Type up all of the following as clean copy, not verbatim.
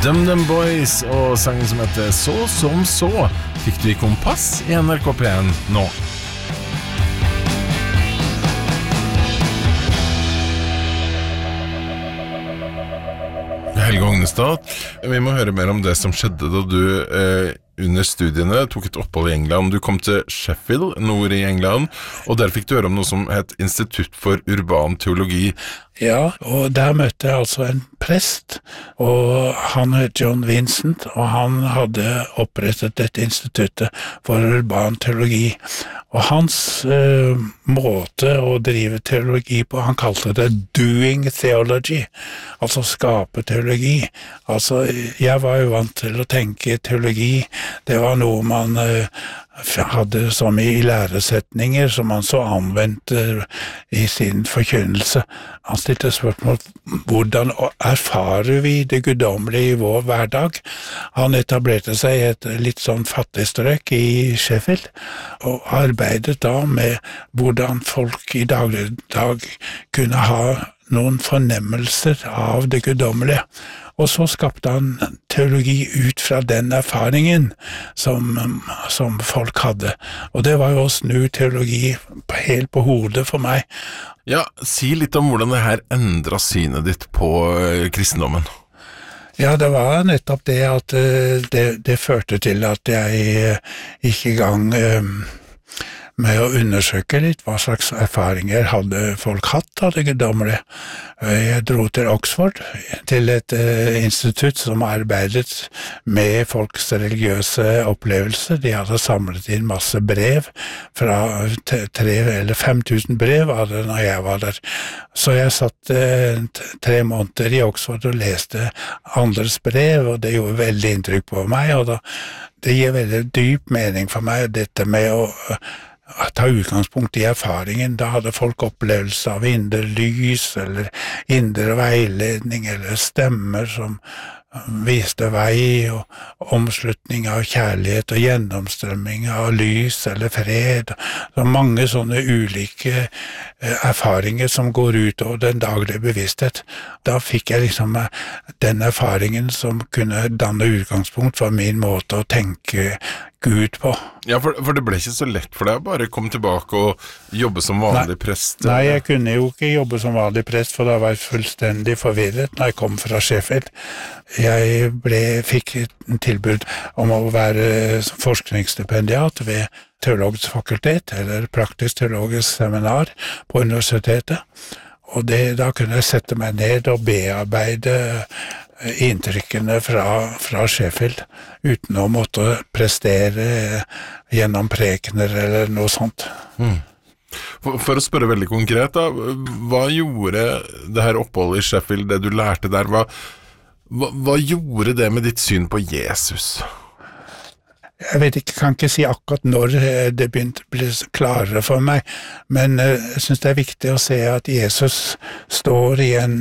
DumDum Boys og sangen som heter Så som så fikk du i Kompass i NRK P1 nå. Helge Ognestad, vi må høre mer om det som skjedde da du under studiene tok et opphold i England. Du kom til Sheffield, nord i England, og der fikk du høre om noe som het Institutt for Urban Teologi. Ja, og der møtte jeg altså en prest, og han het John Vincent, og han hadde opprettet dette instituttet for urban teologi. Og hans måte å drive teologi på, han kalte det doing theology, altså skape teologi. Altså, jeg var jo vant til å tenke teologi, det var noe man hadde som i læresetninger som man så anvendte i sin forkynnelse. Han stilte spørsmål, hvordan erfarer vi det guddommelige i vår hverdag? Han etablerte seg i et litt sånn fattig strøk i Sheffield, og arbeidet da med hvordan folk i dagligdag kunne ha noen fornemmelser av det guddommelige. Og så skapte han teologi ut fra den erfaringen som folk hadde. Og det var jo å snu teologi helt på hodet for meg. Ja, si litt om hvordan det her endret synet ditt på kristendommen. Ja, det var nettopp det at det førte til at jeg gikk i gang med å undersøke litt hva slags erfaringer hadde folk hatt av det guddommelige. Jeg dro til Oxford, til et institutt som arbeidet med folks religiøse opplevelser. De hadde samlet inn masse brev, fra 3 eller 5000 brev var det når jeg var der. Så jeg satt 3 måneder i Oxford og leste andres brev, og det gjorde veldig inntrykk på meg, og det gir veldig dyp mening for meg, dette med å ta utgangspunkt i erfaringen. Da hadde folk opplevelse av indre lys, eller indre veiledning, eller stemmer som viste vei, og omslutning av kjærlighet, og gjennomstrømming av lys eller fred. Så mange sånne ulike erfaringer som går ut over den daglige bevissthet. Da fikk jeg liksom den erfaringen som kunne danne utgangspunkt for min måte å tenke Gud på. Ja, for det ble ikke så lett for deg å bare komme tilbake og jobbe som vanlig prest? Nei, jeg kunne jo ikke jobbe som vanlig prest, for da var jeg fullstendig forvirret når jeg kom fra Sheffield. Jeg fikk en tilbud om å være forskningsstipendiat ved teologisk fakultet, eller praktisk teologisk seminar på universitetet. Og da kunne jeg sette meg ned og bearbeide inntrykkene fra Sheffield, uten å måtte prestere gjennom prekener eller noe sånt. For å spørre veldig konkret da, hva gjorde det her oppholdet i Sheffield, det du lærte der, hva gjorde det med ditt syn på Jesus? Jeg vet ikke, kan ikke si akkurat når det begynte å bli klarere for meg, men jeg synes det er viktig å se at Jesus står i en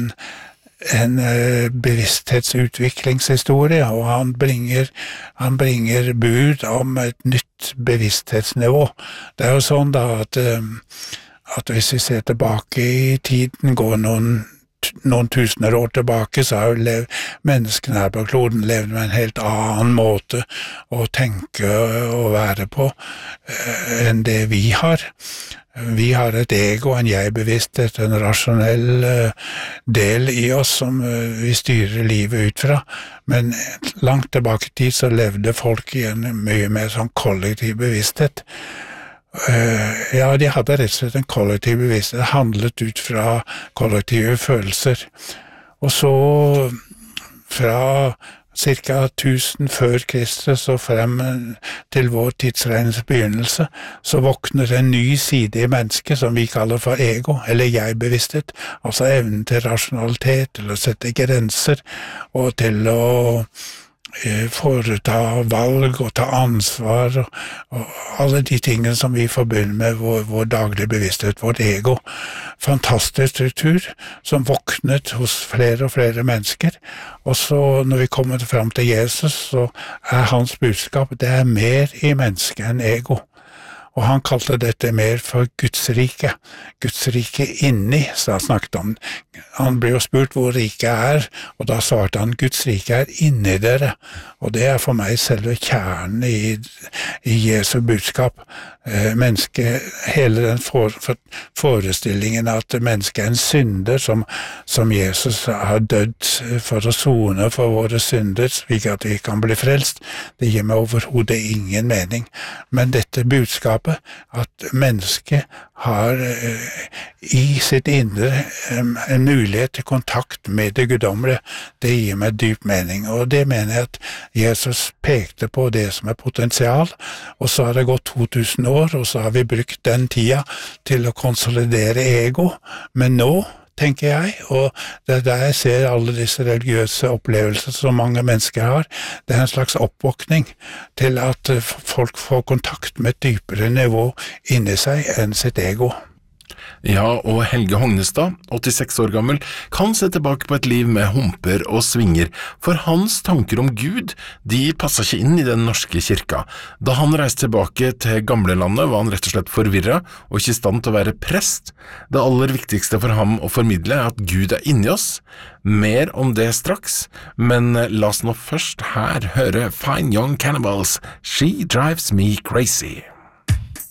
bevissthetsutviklingshistorie, og han bringer bud om et nytt bevissthetsnivå. Det er jo sånn da at hvis vi ser tilbake i tiden, går noen tusener år tilbake, så har jo menneskene her på kloden levd med en helt annen måte å tenke og være på enn det vi har. Vi har et ego, en jeg-bevissthet, en rasjonell del i oss som vi styrer livet ut fra. Men langt tilbake i tid så levde folk i en mye mer sånn kollektiv bevissthet. Ja, de hadde rett og slett en kollektiv bevissthet, handlet ut fra kollektive følelser. Og så fra ca. 1000 før Kristus og frem til vår tidsregnes begynnelse, så våkner en ny side i mennesket som vi kaller for ego, eller jeg-bevissthet, altså evnen til rasjonalitet, til å sette grenser, og til å foreta valg og ta ansvar, og alle de tingene som vi forbinder med vår daglige bevissthet, vårt ego. Fantastisk struktur som våknet hos flere og flere mennesker, og så når vi kommer frem til Jesus, så hans budskap, det er mer i mennesket enn ego. og han kalte dette mer for Guds rike. Guds rike inni, så han snakket om. Han ble jo spurt hvor riket og da svarte han, Guds rike inni dere, og det for meg selve kjernen i Jesu budskap. Hele den forestillingen at mennesket en synder som Jesus har dødd for å sone for våre synder, slik at vi kan bli frelst, det gir meg overhodet ingen mening. Men dette budskapet, at mennesket har i sitt indre en mulighet til kontakt med det guddommelige, det gir meg dyp mening, og det mener jeg at Jesus pekte på det som potensial, og så har det gått 2000 år, og så har vi brukt den tida til å konsolidere ego, men nå, tenker jeg, og det der jeg ser alle disse religiøse opplevelser som mange mennesker har, det en slags oppvåkning til at folk får kontakt med et dypere nivå inni seg enn sitt ego. Ja, og Helge Hognestad, 86 år gammel, kan se tilbake på et liv med humper og svinger, for hans tanker om Gud, de passet ikke inn i den norske kirka. Da han reiste tilbake til gamlelandet, var han rett og slett forvirret, og ikke i stand til å være prest. Det aller viktigste for ham å formidle at Gud inni oss. Mer om det straks, men la oss nå først her høre Fine Young Cannibals, She Drives Me Crazy.